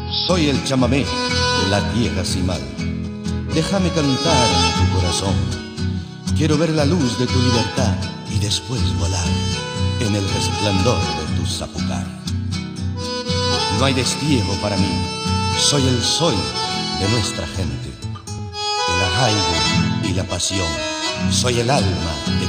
Soy el chamamé de la tierra cimal. Déjame cantar en tu corazón. Quiero ver la luz de tu libertad y después volar en el resplandor de tu zapucar. No hay destierro para mí, soy el sol de nuestra gente. El arraigo y la pasión, soy el alma de